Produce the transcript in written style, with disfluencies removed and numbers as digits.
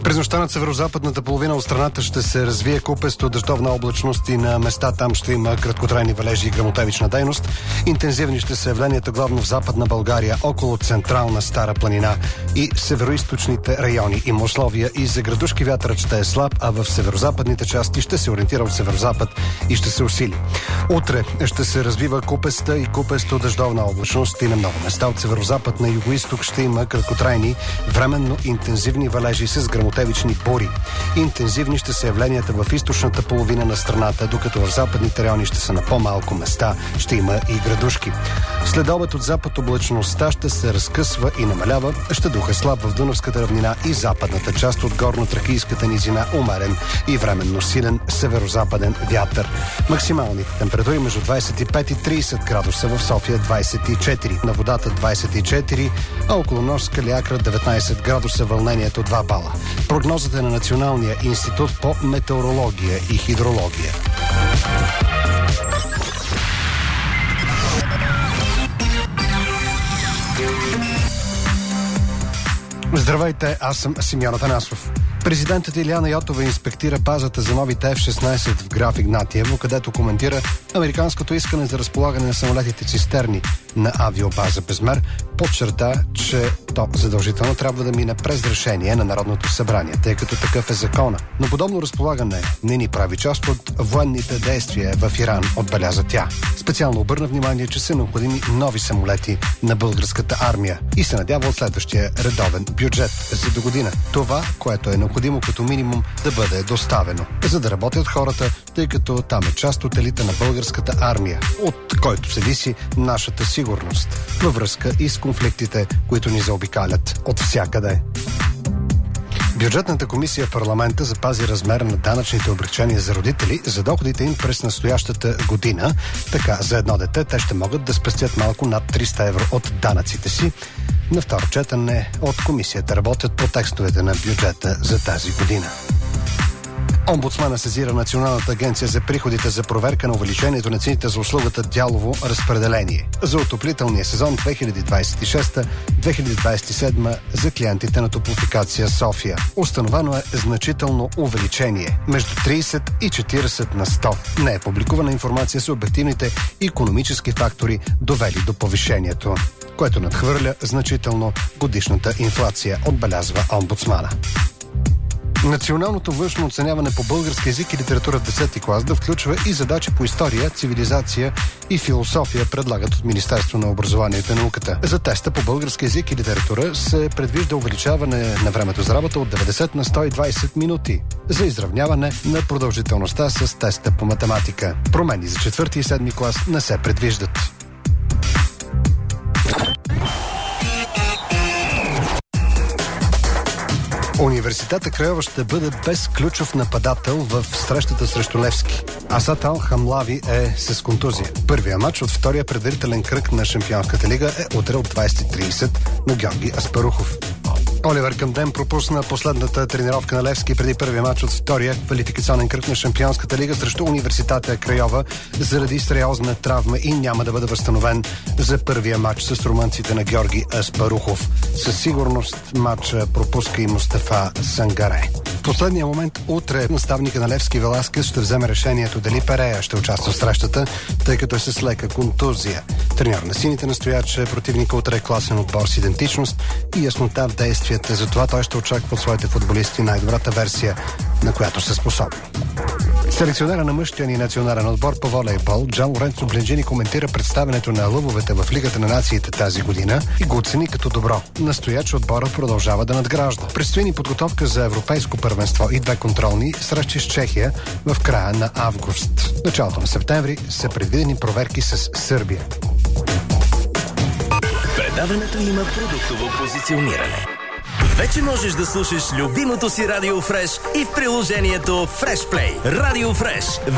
През нощта над северо-западната половина от страната ще се развие купесто дъждовна облачност и на места там ще има краткотрайни валежи и гръмотевична дейност. Интензивни ще са явленията главно в Западна България, около централна Стара планина и североизточните райони. Има условия и за градушки вятърът ще е слаб, а в северо-западните части ще се ориентира от северо-запад и ще се усили. Утре ще се развива купеста и купесто дъждовна облачност и на много места от северо-запад на юго-исток ще има краткотрайни, временно интензивни валежи с гръмотевични бури. Интензивни ще са явленията в източната половина на страната, докато в западните райони ще са на по-малко места, ще има и градушки. След обед от запад облачността ще се разкъсва и намалява, ще духа слаб в Дунавската равнина и западната част от горно-тракийската низина, умерен и временно силен северо-западен вятър. Максималните температури между 25 и 30 градуса, в София 24, на водата 24, а около нощ Калиакра 19 градуса, вълнението 2 бала. Прогнозата е на Националния институт по метеорология и хидрология. Здравейте, аз съм Симеон Атанасов. Президентът Илияна Йотова инспектира базата за новите F-16 в Граф Игнатиево, където коментира американското искане за разполагане на самолетите цистерни на авиобаза Безмер. Подчерта, че то задължително трябва да мине през решение на Народното събрание, тъй като такъв е закона. Но подобно разполагане не ни прави част от военните действия в Иран, отбеляза тя. Специално обърна внимание, че са необходими нови самолети на българската армия и се надява от следващия редовен бюджет за до година. Това, което е необходимо като минимум да бъде доставено, за да работят хората, тъй като там е част от елита на българската армия, от който се виси нашата сигурност, във връзка и с конфликтите, които ни заобикалят от всякъде. Бюджетната комисия в парламента запази размер на данъчните облекчения за родители за доходите им през настоящата година. Така, за едно дете те ще могат да спестят малко над 300 евро от данъците си. На второ четене от комисията работят по текстовете на бюджета за тази година. Омбудсмана сезира Националната агенция за приходите за проверка на увеличението на цените за услугата дялово разпределение за отоплителния сезон 2026-2027 за клиентите на Топлофикация София. Установено е значително увеличение между 30 и 40 на 100. Не е публикувана информация с обективните икономически фактори, довели до повишението, което надхвърля значително годишната инфлация, отбелязва омбудсмана. Националното външно оценяване по български език и литература в 10-ти клас да включва и задачи по история, цивилизация и философия, предлагат от Министерство на образованието и науката. За теста по български език и литература се предвижда увеличаване на времето за работа от 90 на 120 минути за изравняване на продължителността с теста по математика. Промени за 4-ти и 7-ми клас не се предвиждат. Университета Крайова ще бъде без ключов нападател в срещата срещу Левски. Асад Ал Хамлави е с контузия. Първия матч от втория предварителен кръг на Шампионската лига е утре от 20:30 на Георги Аспарухов. Оливер Камден пропусна последната тренировка на Левски преди първия матч от втория квалификационен кръг на Шампионската лига срещу Университета Крайова заради сериозна травма и няма да бъде възстановен за първия матч с румънците на Георги Аспарухов. Със сигурност матча пропуска и Мустафа Сангаре. В последния момент утре наставника на Левски Веласкес ще вземе решението дали Перея ще участва в срещата, тъй като е с лека контузия. Треньор на сините настоя, че противника утре е класен отбор с идентичност и яснота в действията. Затова той ще очаква от своите футболисти най-добрата версия, на която са способни. Селекционера на мъжкия ни национален отбор по волейбол Джан Лоренцо Бленджини коментира представянето на лъвовете в Лигата на нациите тази година и го оцени като добро. Настоя, че отбора продължава да надгражда. Предстои ни подготовка за европейско първенство и 2 контролни срещи с Чехия в края на август. Началото на септември са предвидени проверки с Сърбия. Предаването има продуктово позициониране. Вече можеш да слушаш любимото си Радио Фреш и в приложението Фреш Плей. Радио Фреш.